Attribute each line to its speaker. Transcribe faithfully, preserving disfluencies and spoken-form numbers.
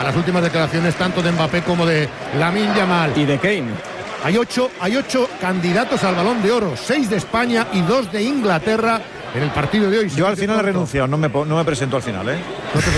Speaker 1: las últimas declaraciones tanto de Mbappé como de Lamine Yamal.
Speaker 2: Y de Kane.
Speaker 1: Hay ocho, hay ocho candidatos al Balón de Oro, seis de España y dos de Inglaterra en el partido de hoy.
Speaker 3: Yo al final he renunciado, no me, no me presento al final, ¿eh?
Speaker 1: No te